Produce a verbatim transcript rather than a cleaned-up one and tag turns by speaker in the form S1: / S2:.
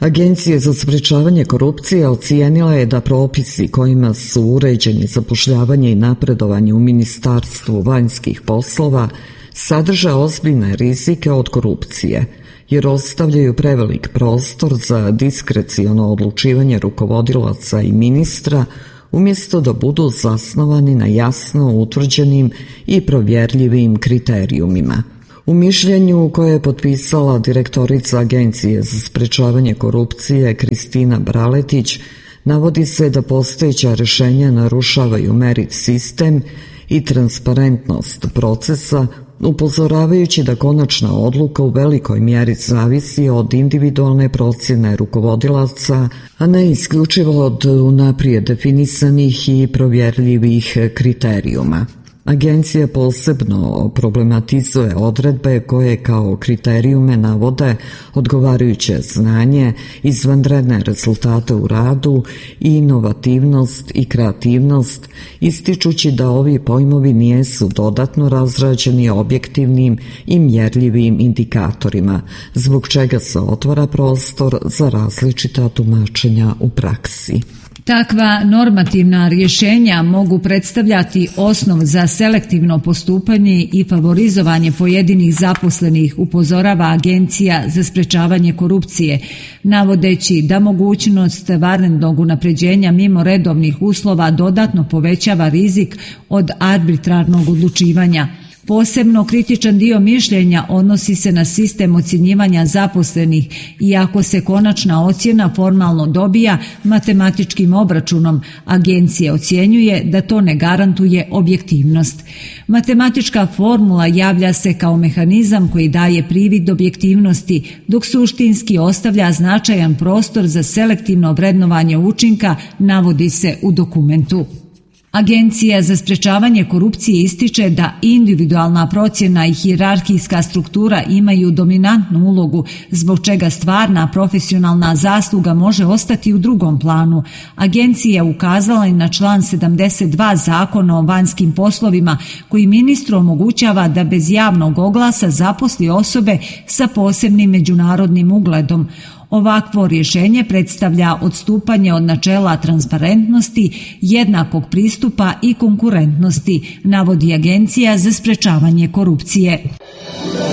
S1: Agencija za sprečavanje korupcije ocijenila je da propisi kojima su uređeni zapošljavanje i napredovanje u Ministarstvu vanjskih poslova sadrže ozbiljne rizike od korupcije, jer ostavljaju prevelik prostor za diskreciono odlučivanje rukovodilaca i ministra, umjesto da budu zasnovani na jasno utvrđenim i provjerljivim kriterijumima. U mišljenju koje je potpisala direktorica Agencije za sprečavanje korupcije Kristina Braletić, navodi se da postojeća rješenja narušavaju merit sistem i transparentnost procesa, upozoravajući da konačna odluka u velikoj mjeri zavisi od individualne procjene rukovodilaca, a ne isključivo od unaprijed definisanih i provjerljivih kriterijuma. Agencija posebno problematizuje odredbe koje kao kriterijume navode odgovarajuće znanje, izvanredne rezultate u radu, inovativnost i kreativnost, ističući da ovi pojmovi nijesu dodatno razrađeni objektivnim i mjerljivim indikatorima, zbog čega se otvara prostor za različita tumačenja u praksi.
S2: Takva normativna rješenja mogu predstavljati osnov za selektivno postupanje i favorizovanje pojedinih zaposlenih, upozorava Agencija za sprečavanje korupcije, navodeći da mogućnost vanrednog unapređenja mimo redovnih uslova dodatno povećava rizik od arbitrarnog odlučivanja. Posebno kritičan dio mišljenja odnosi se na sistem ocjenjivanja zaposlenih, iako se konačna ocjena formalno dobija matematičkim obračunom, agencija ocjenjuje da to ne garantuje objektivnost. Matematička formula javlja se kao mehanizam koji daje privid objektivnosti, dok suštinski ostavlja značajan prostor za selektivno vrednovanje učinka, navodi se u dokumentu. Agencija za sprečavanje korupcije ističe da individualna procjena i hijerarhijska struktura imaju dominantnu ulogu, zbog čega stvarna profesionalna zasluga može ostati u drugom planu. Agencija je ukazala i na član sedamdeset dva Zakona o vanjskim poslovima, koji ministru omogućava da bez javnog oglasa zaposli osobe sa posebnim međunarodnim ugledom. Ovakvo rješenje predstavlja odstupanje od načela transparentnosti, jednakog pristupa i konkurentnosti, navodi Agencija za sprečavanje korupcije.